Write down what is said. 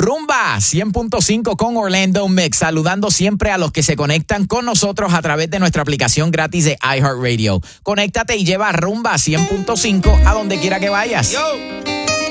Rumba 100.5 con Orlando Mix, saludando siempre a los que se conectan con nosotros a través de nuestra aplicación gratis de iHeartRadio. Conéctate y lleva Rumba 100.5 a donde quiera que vayas. Yo.